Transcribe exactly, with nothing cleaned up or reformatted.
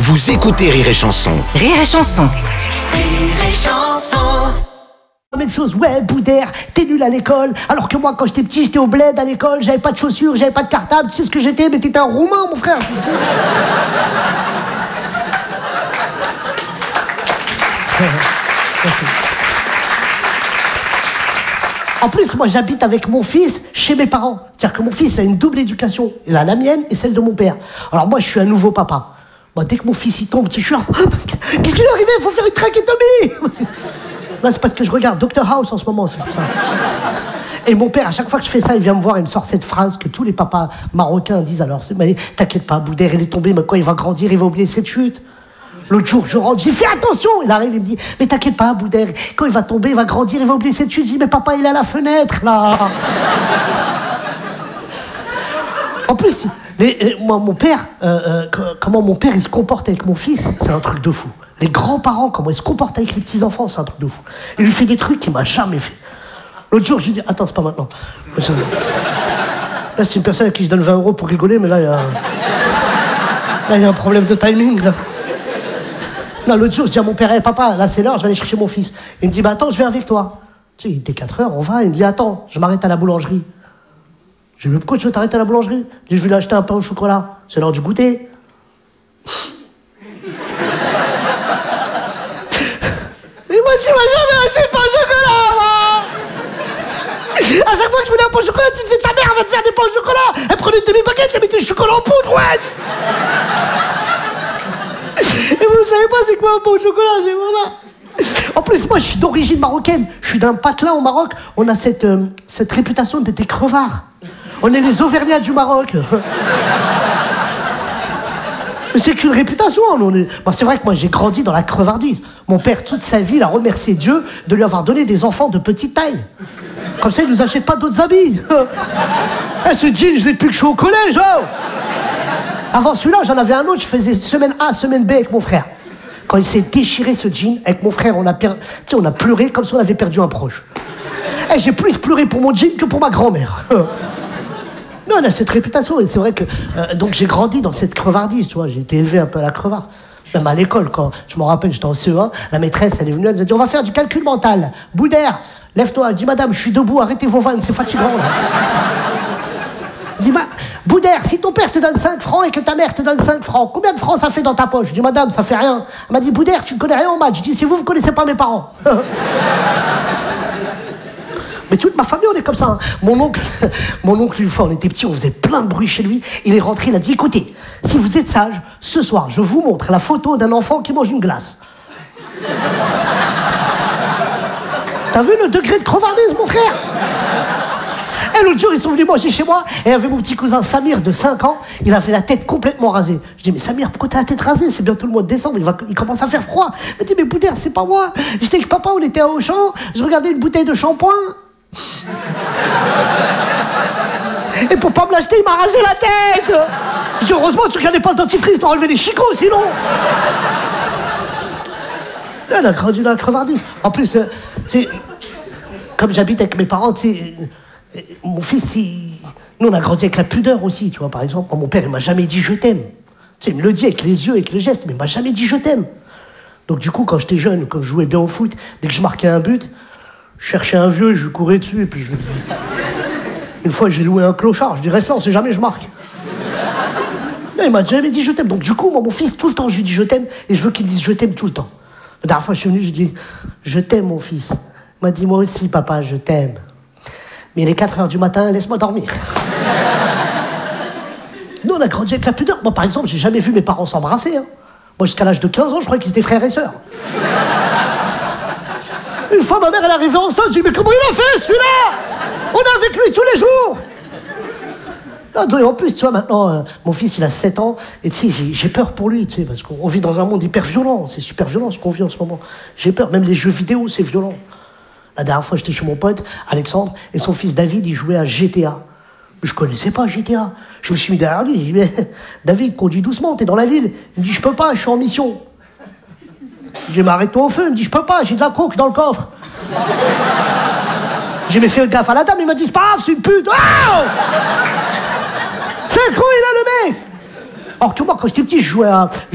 Vous écoutez Rire et Chanson. Rire et Chanson. Rire et Chanson. Même chose, ouais, Boudère, t'es nul à l'école. Alors que moi, quand j'étais petit, j'étais au bled à l'école, j'avais pas de chaussures, j'avais pas de cartable. Tu sais ce que j'étais? Mais t'étais un roumain, mon frère. En plus, moi, j'habite avec mon fils chez mes parents. C'est-à-dire que mon fils a une double éducation. Il a la mienne et celle de mon père. Alors moi, je suis un nouveau papa. Moi, dès que mon fils il tombe, je suis là, qu'est-ce qui lui est arrivé? Il faut faire une trachétomie. Non, c'est parce que je regarde docteur House en ce moment, c'est pour ça. Et mon père, à chaque fois que je fais ça, il vient me voir et il me sort cette phrase que tous les papas marocains disent alors. Mais t'inquiète pas, Boudère, il est tombé, mais quand il va grandir, il va oublier cette chute. L'autre jour, je rentre, j'ai fait attention. Il arrive, il me dit, mais t'inquiète pas, Boudère, quand il va tomber, il va grandir, il va oublier cette chute. Je dis, mais papa, il est à la fenêtre, là. En plus, les, les, moi, mon père, euh, euh, comment mon père, il se comporte avec mon fils, c'est un truc de fou. Les grands-parents, comment ils se comportent avec les petits-enfants, c'est un truc de fou. Il lui fait des trucs qu'il m'a jamais fait. L'autre jour, je lui dis, attends, c'est pas maintenant. Là, c'est une personne à qui je donne vingt euros pour rigoler, mais là, il y a... Là, il y a un problème de timing, là. Non, l'autre jour, je dis à mon père, hey, papa, là, c'est l'heure, je vais aller chercher mon fils. Il me dit, bah, attends, je viens avec toi. Tu sais, il était quatre heures, on va. Il me dit, attends, je m'arrête à la boulangerie. Je lui dis, pourquoi tu veux t'arrêter à la boulangerie? Il dit, je vais lui acheter un pain au chocolat. C'est l'heure du goûter. Et moi, tu m'as jamais acheté de pain au chocolat, moi. À chaque fois que je voulais un pain au chocolat, tu me disais, ta mère va te faire des pains au chocolat. Elle prenait une demi-baguette, elle mettait du chocolat en poudre, ouais. Et vous ne savez pas c'est quoi un pain au chocolat, c'est voilà. En plus, moi, je suis d'origine marocaine. Je suis d'un patelin au Maroc. On a cette, euh, cette réputation d'être des crevards. On est les Auvergnats du Maroc. Mais c'est qu'une réputation. On est... bon, c'est vrai que moi, j'ai grandi dans la crevardise. Mon père, toute sa vie, il a remercié Dieu de lui avoir donné des enfants de petite taille. Comme ça, il ne nous achète pas d'autres habits. Eh, ce jean, je l'ai depuis que je suis au collège. Oh. Avant celui-là, j'en avais un autre, je faisais semaine A, semaine B avec mon frère. Quand il s'est déchiré ce jean, avec mon frère, on a, per... on a pleuré comme si on avait perdu un proche. Et j'ai plus pleuré pour mon jean que pour ma grand-mère. Mais on a cette réputation, et c'est vrai que... Euh, donc j'ai grandi dans cette crevardise, tu vois, j'ai été élevé un peu à la crevarde. Même à l'école, quand je me rappelle, j'étais en C E un, la maîtresse, elle est venue, elle nous a dit, on va faire du calcul mental. Boudère, lève-toi. Je dis, madame, je suis debout, arrêtez vos vannes, c'est fatigant. Là. Dis, ma... Boudère, si ton père te donne cinq francs et que ta mère te donne cinq francs, combien de francs ça fait dans ta poche? Je dis, madame, ça fait rien. Elle m'a dit, Boudère, tu ne connais rien en maths. Je dis, c'est vous, vous ne connaissez pas mes parents. Mais toute ma famille, on est comme ça. Hein. Mon oncle, mon oncle, une fois, on était petits, on faisait plein de bruit chez lui. Il est rentré, il a dit, écoutez, si vous êtes sage, ce soir, je vous montre la photo d'un enfant qui mange une glace. T'as vu le degré de crevardise, mon frère? Et l'autre jour, ils sont venus manger chez moi, et il y avait mon petit cousin Samir de cinq ans, il avait la tête complètement rasée. Je dis, mais Samir, pourquoi t'as la tête rasée? C'est bientôt le mois de décembre, il, va, il commence à faire froid. Il me dit, mais Boudère, c'est pas moi. J'étais avec papa, on était à Auchan, je regardais une bouteille de shampoing. Et pour pas me l'acheter, il m'a rasé la tête. Je dis, heureusement, tu regardais pas le dentifrice pour enlever les chicots, sinon. Là, elle a grandi dans la crevardise. En plus, euh, tu sais, comme j'habite avec mes parents, tu sais... Mon fils, il... nous on a grandi avec la pudeur aussi, tu vois, par exemple. Mon père, il m'a jamais dit je t'aime. Tu sais, il me le dit avec les yeux, avec les gestes, mais il m'a jamais dit je t'aime. Donc du coup, quand j'étais jeune, quand je jouais bien au foot, dès que je marquais un but, je cherchais un vieux, je lui courais dessus, et puis je... Une fois, j'ai loué un clochard, je dis reste là, on sait jamais, je marque. Non, il m'a jamais dit je t'aime. Donc du coup, moi, mon fils, tout le temps, je lui dis je t'aime, et je veux qu'il me dise je t'aime tout le temps. La dernière fois, je suis venu, je lui dis je t'aime, mon fils. Il m'a dit moi aussi, papa, je t'aime. Mais il est quatre heures du matin, laisse-moi dormir. Nous, on a grandi avec la pudeur. Moi, par exemple, j'ai jamais vu mes parents s'embrasser. Hein. Moi, jusqu'à l'âge de quinze ans, je croyais qu'ils étaient frères et sœurs. Une fois, ma mère, elle est arrivée enceinte, j'ai dit, mais comment il a fait, celui-là? On est avec lui tous les jours. Là, en plus, tu vois, maintenant, euh, mon fils, il a sept ans, et tu sais, j'ai, j'ai peur pour lui, tu sais, parce qu'on vit dans un monde hyper violent. C'est super violent, ce qu'on vit en ce moment. J'ai peur. Même les jeux vidéo, c'est violent. La dernière fois, j'étais chez mon pote, Alexandre, et son fils David, il jouait à G T A. Mais je connaissais pas G T A. Je me suis mis derrière lui, j'ai dit, mais David, conduis doucement, t'es dans la ville. Il me dit, je peux pas, je suis en mission. J'ai dit, mais arrête-toi au feu. Il me dit, je peux pas, j'ai de la coke dans le coffre. J'ai mis fait gaffe à la dame, il m'a dit, c'est pas grave, c'est une pute. Oh c'est con, il a le mec. Alors que moi, quand j'étais petit, je jouais à...